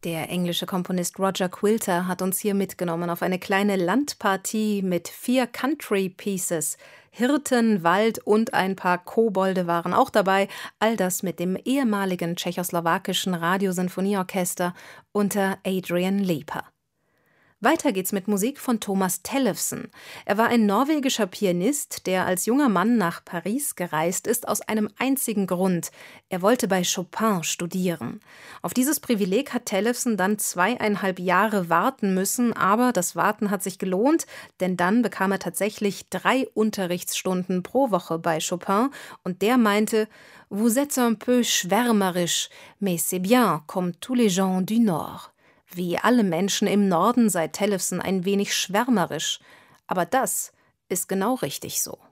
Der englische Komponist Roger Quilter hat uns hier mitgenommen auf eine kleine Landpartie mit 4 Country Pieces. Hirten, Wald und ein paar Kobolde waren auch dabei. All das mit dem ehemaligen tschechoslowakischen Radiosinfonieorchester unter Adrian Leper. Weiter geht's mit Musik von Thomas Tellefsen. Er war ein norwegischer Pianist, der als junger Mann nach Paris gereist ist, aus einem einzigen Grund. Er wollte bei Chopin studieren. Auf dieses Privileg hat Tellefsen dann 2,5 Jahre warten müssen, aber das Warten hat sich gelohnt, denn dann bekam er tatsächlich 3 Unterrichtsstunden pro Woche bei Chopin und der meinte: Vous êtes un peu schwärmerisch, mais c'est bien, comme tous les gens du Nord. Wie alle Menschen im Norden sei Tellefsen ein wenig schwärmerisch. Aber das ist genau richtig so.